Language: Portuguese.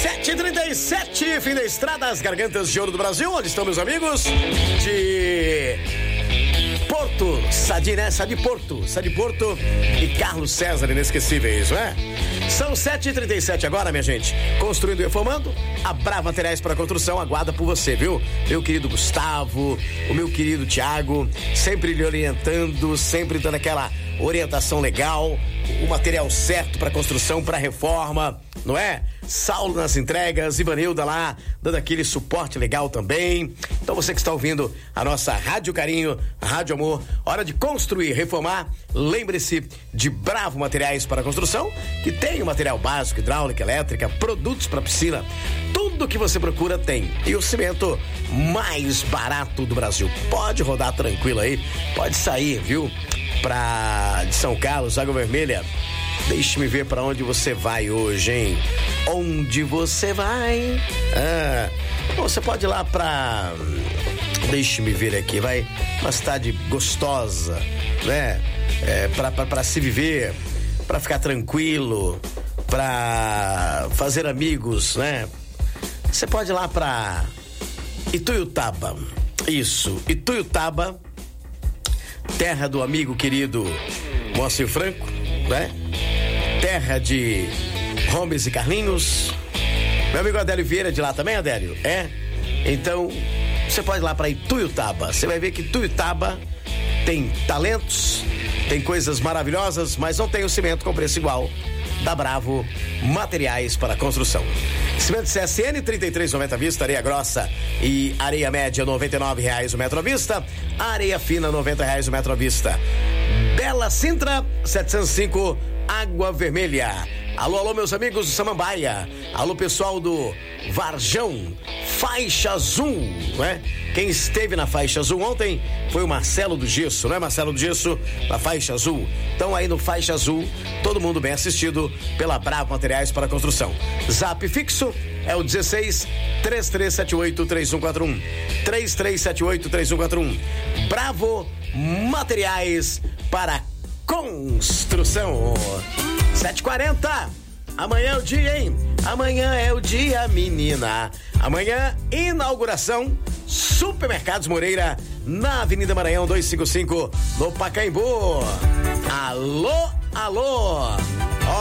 7h37, fim da estrada, as gargantas de ouro do Brasil. Onde estão meus amigos? De Porto, Sadi, né? Sadi Porto e Carlos César, inesquecíveis, não é? São 7h37 agora, minha gente. Construindo e reformando, a Bravo Materiais para Construção aguarda por você, viu? Meu querido Gustavo, o meu querido Thiago, sempre lhe orientando, sempre dando aquela orientação legal, o material certo para construção, para reforma, não é? Saulo nas entregas, Ivanilda lá, dando aquele suporte legal também. Então você que está ouvindo a nossa Rádio Carinho, Rádio Amor, hora de construir, reformar, lembre-se de Bravo Materiais para Construção, que tem o material básico, hidráulica, elétrica, produtos para piscina, tudo que você procura tem. E o cimento mais barato do Brasil. Pode rodar tranquilo aí, pode sair, viu? De São Carlos, Água Vermelha. Deixe-me ver pra onde você vai hoje, hein? Onde você vai? Bom, você pode ir lá pra... Deixe-me ver aqui, vai. Uma cidade gostosa, né? Pra se viver, pra ficar tranquilo, pra fazer amigos, né? Você pode ir lá pra Ituiutaba. Isso, Ituiutaba, terra do amigo querido Moacir Franco, né? Terra de Holmes e Carlinhos. Meu amigo Adélio Vieira de lá também, Adélio? Então, você pode ir lá para Ituiutaba. Você vai ver que Ituiutaba tem talentos, tem coisas maravilhosas, mas não tem o cimento com preço igual da Bravo Materiais para Construção. Cimento CSN, R$33,90 à vista, areia grossa e areia média, R$99 o metro à vista, areia fina, R$90 o metro à vista. Bela Sintra, 705, Água Vermelha. Alô, meus amigos do Samambaia. Alô, pessoal do Varjão, Faixa Azul, né? Quem esteve na Faixa Azul ontem foi o Marcelo do Gesso, não é, Marcelo do Gesso? Na Faixa Azul. Então aí no Faixa Azul, todo mundo bem assistido pela Bravo Materiais para Construção. Zap fixo é o 16 3378 3141. 3378 3141. Bravo Materiais para Construção. 7h40. Amanhã é o dia, hein? Amanhã é o dia, menina. Amanhã, inauguração Supermercados Moreira, na Avenida Maranhão 255, no Pacaembu. Alô, alô.